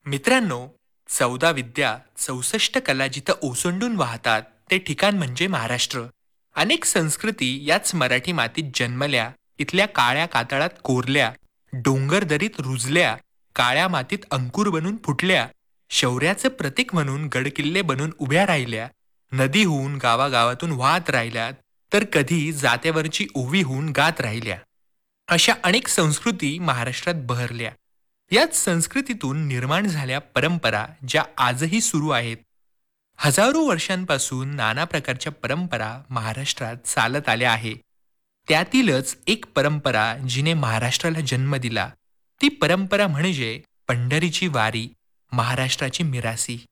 मित्रांनो, 14 विद्या 64 कला जिथं ओसंडून वाहतात ते ठिकाण म्हणजे महाराष्ट्र. अनेक संस्कृती याच मराठी मातीत जन्मल्या, इथल्या काळ्या कातळात कोरल्या, डोंगरदरीत रुजल्या, काळ्या मातीत अंकुर बनून फुटल्या, शौर्याचं प्रतीक म्हणून गडकिल्ले बनून उभ्या राहिल्या, नदी होऊन गावागावातून वाहत राहिल्या, तर कधी जात्यावरची ओवी होऊन गात राहिल्या. अशा अनेक संस्कृती महाराष्ट्रात बहरल्या. याच संस्कृतीतून निर्माण झाल्या परंपरा ज्या आजही सुरू आहेत. हजारो वर्षांपासून नाना प्रकारच्या परंपरा महाराष्ट्रात चालत आल्या आहे. त्यातीलच एक परंपरा जिने महाराष्ट्राला जन्म दिला, ती परंपरा म्हणजे पंढरीची वारी, महाराष्ट्राची मिरासी.